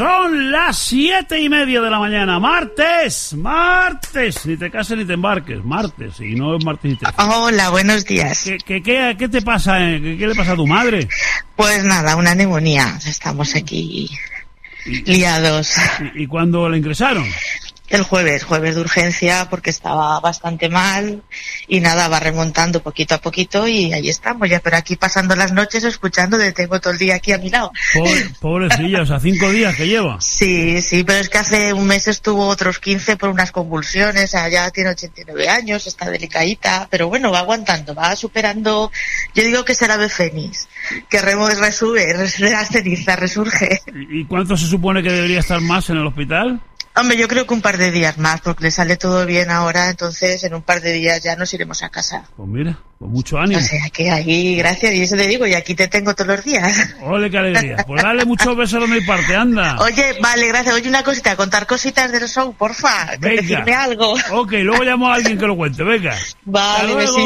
Son las 7:30 de la mañana, martes, ni te cases ni te embarques, martes, y no es martes y te... Hola, buenos días. ¿Qué te pasa? ¿Qué le pasa a tu madre? Pues nada, una neumonía, estamos aquí liados. ¿Y cuándo la ingresaron? El jueves de urgencia porque estaba bastante mal y nada, va remontando poquito a poquito y ahí estamos ya, pero aquí pasando las noches escuchando, tengo todo el día aquí a mi lado. Pobrecilla, o sea, 5 días que lleva. Sí, pero es que hace un mes estuvo otros 15 por unas convulsiones, o sea, ya tiene 89 años, está delicadita, pero bueno, va aguantando, va superando, yo digo que será ave fénix, que resube, de las cenizas, resurge. ¿Y cuánto se supone que debería estar más en el hospital? Hombre, yo creo que un par de días más, porque le sale todo bien ahora, entonces en un par de días ya nos iremos a casa. Pues mira, con mucho ánimo. O sea, que ahí, gracias, y eso te digo, y aquí te tengo todos los días. Ole, qué alegría. Pues dale muchos besos de mi parte, anda. Oye, vale, gracias. Oye, una cosita, contar cositas del show, porfa, que decirme algo. Ok, luego llamo a alguien que lo cuente, venga. Vale,